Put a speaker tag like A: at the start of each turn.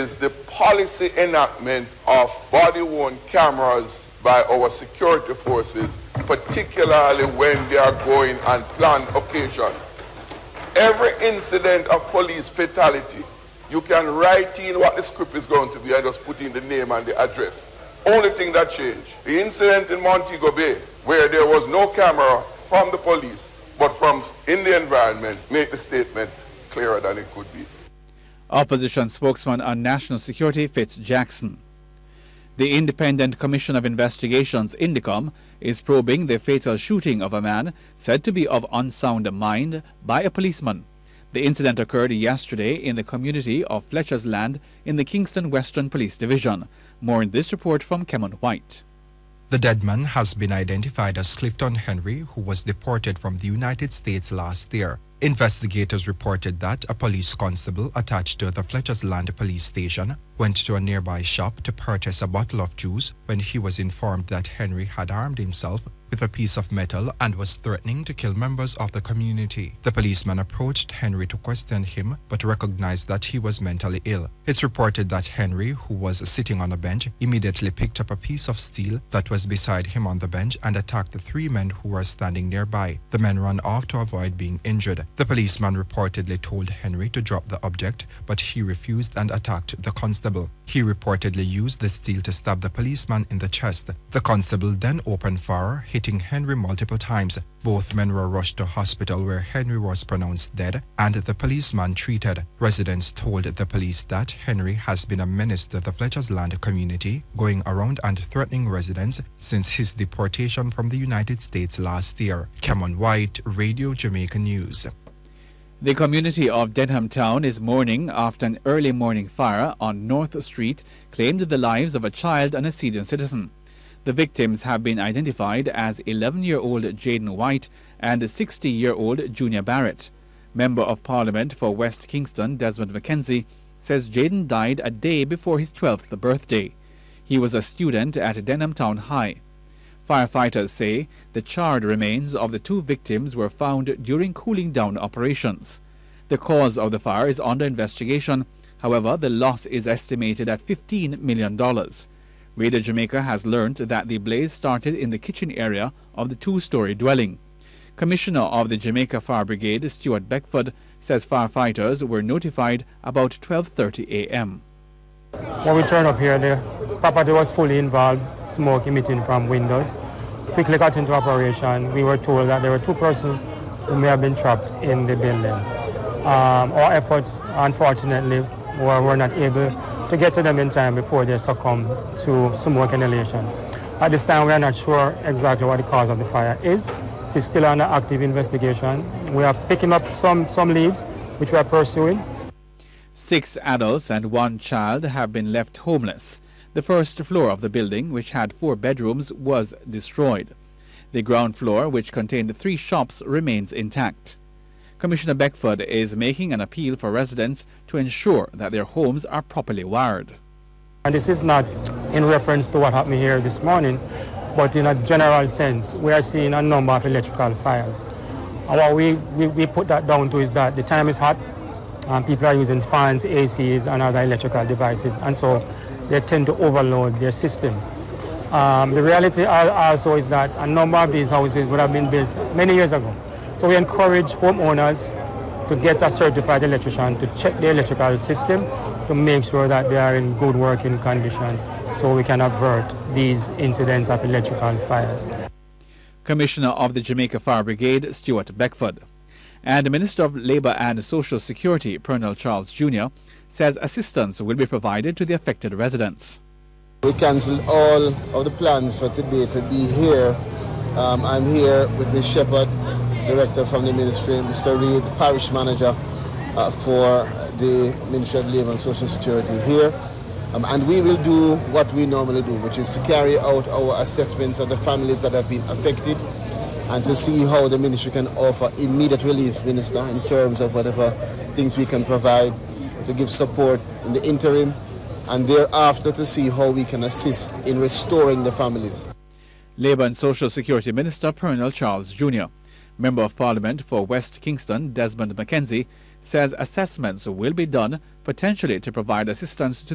A: is the policy enactment of body-worn cameras by our security forces, particularly when they are going on planned occasion. Every incident of police fatality, you can write in what the script is going to be and just put in the name and the address. Only thing that changed, the incident in Montego Bay, where there was no camera from the police, but from in the environment, make the statement clearer than it could be.
B: Opposition spokesman on national security Fitz Jackson. The Independent Commission of Investigations, INDECOM, is probing the fatal shooting of a man said to be of unsound mind by a policeman. The incident occurred yesterday in the community of Fletcher's Land in the Kingston Western Police Division. More in this report from Kemon White.
C: The dead man has been identified as Clifton Henry, who was deported from the United States last year. Investigators reported that a police constable attached to the Fletcher's Land police station went to a nearby shop to purchase a bottle of juice when he was informed that Henry had armed himself with a piece of metal and was threatening to kill members of the community. The policeman approached Henry to question him but recognized that he was mentally ill. It's reported that Henry, who was sitting on a bench, immediately picked up a piece of steel that was beside him on the bench and attacked the three men who were standing nearby. The men ran off to avoid being injured. The policeman reportedly told Henry to drop the object, but he refused and attacked the constable. He reportedly used the steel to stab the policeman in the chest. The constable then opened fire, hitting Henry multiple times. Both men were rushed to hospital where Henry was pronounced dead and the policeman treated. Residents told the police that Henry has been a menace to the Fletcher's Land community, going around and threatening residents since his deportation from the United States last year. Kemon White, Radio Jamaica News.
B: The community of Denham Town is mourning after an early morning fire on North Street claimed the lives of a child and a senior citizen. The victims have been identified as 11-year-old Jaden White and 60-year-old Junior Barrett. Member of Parliament for West Kingston, Desmond McKenzie, says Jaden died a day before his 12th birthday. He was a student at Denham Town High. Firefighters say the charred remains of the two victims were found during cooling down operations. The cause of the fire is under investigation. However, the loss is estimated at $15 million. Radio Jamaica has learned that the blaze started in the kitchen area of the two-story dwelling. Commissioner of the Jamaica Fire Brigade, Stuart Beckford, says firefighters were notified about 12:30 a.m.
D: When we turned up here, the property was fully involved, smoke emitting from windows. Quickly got into operation. We were told that there were two persons who may have been trapped in the building. Our efforts, unfortunately, were not able to get to them in time before they succumbed to smoke inhalation. At this time, we are not sure exactly what the cause of the fire is. It is still under active investigation. We are picking up some leads, which we are pursuing.
B: 6 adults and 1 child have been left homeless. The first floor of the building, which had 4 bedrooms, was destroyed. The ground floor, which contained 3 shops, remains intact. Commissioner Beckford is making an appeal for residents to ensure that their homes are properly wired.
D: And this is not in reference to what happened here this morning, but in a general sense, we are seeing a number of electrical fires. And what we put that down to is that the time is hot, and people are using fans, ACs, and other electrical devices, and so they tend to overload their system. The reality also is that a number of these houses would have been built many years ago. So we encourage homeowners to get a certified electrician to check their electrical system to make sure that they are in good working condition so we can avert these incidents of electrical fires.
B: Commissioner of the Jamaica Fire Brigade, Stuart Beckford. And the Minister of Labour and Social Security, Pernell Charles Jr., says assistance will be provided to the affected residents.
E: We cancelled all of the plans for today to be here. I'm here with Ms. Shepherd, Director from the Ministry, Mr. Reid, Parish Manager for the Ministry of Labour and Social Security here. And we will do what we normally do, which is to carry out our assessments of the families that have been affected and to see how the ministry can offer immediate relief, Minister, in terms of whatever things we can provide to give support in the interim, and thereafter to see how we can assist in restoring the families.
B: Labour and Social Security Minister Pernell Charles Jr. Member of Parliament for West Kingston, Desmond McKenzie, says assessments will be done potentially to provide assistance to